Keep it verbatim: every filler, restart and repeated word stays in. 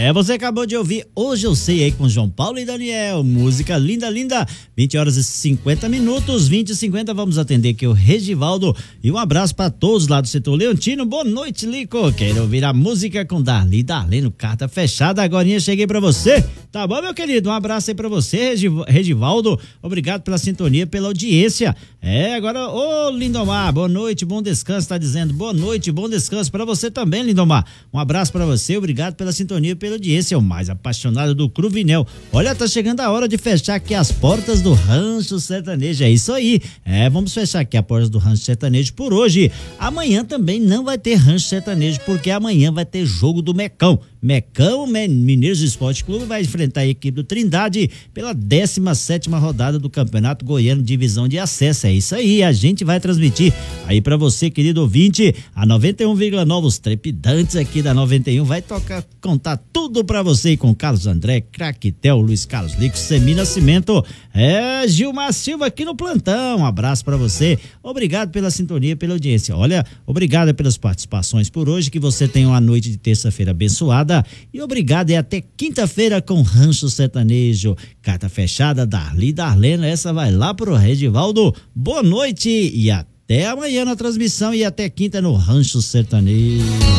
É, você acabou de ouvir Hoje Eu Sei aí com João Paulo e Daniel, música linda, linda, vinte horas e cinquenta minutos, vinte e cinquenta, vamos atender aqui o Regivaldo e um abraço para todos lá do setor Leontino. Boa noite, Lico, quero ouvir a música com Darli, Darlene, carta fechada, agorinha cheguei para você, tá bom, meu querido? Um abraço aí para você, Regivaldo, obrigado pela sintonia, pela audiência. É, agora, ô Lindomar, boa noite, bom descanso, tá dizendo, boa noite, bom descanso para você também, Lindomar, um abraço para você, obrigado pela sintonia, pela audiência, o mais apaixonado do Cruvinel. Olha, tá chegando a hora de fechar aqui as portas do Rancho Sertanejo, é isso aí, é, vamos fechar aqui a porta do Rancho Sertanejo por hoje. Amanhã também não vai ter Rancho Sertanejo, porque amanhã vai ter jogo do Mecão. Mecão, Mineiros Esporte Clube, vai enfrentar a equipe do Trindade pela décima sétima rodada do Campeonato Goiano Divisão de Acesso. É isso aí, a gente vai transmitir aí pra você, querido ouvinte, a noventa e um vírgula nove, os trepidantes aqui da noventa e um, vai tocar, contar tudo pra você aí com Carlos André, Craquitel, Luiz Carlos Lico, Semi Nascimento, é, Gilmar Silva aqui no plantão. Um abraço pra você, obrigado pela sintonia, pela audiência. Olha, obrigado pelas participações por hoje, que você tenha uma noite de terça-feira abençoada. E obrigado, e até quinta-feira com Rancho Sertanejo. Carta fechada, Darli, Darlena, essa vai lá pro Regivaldo. Boa noite e até amanhã na transmissão e até quinta no Rancho Sertanejo.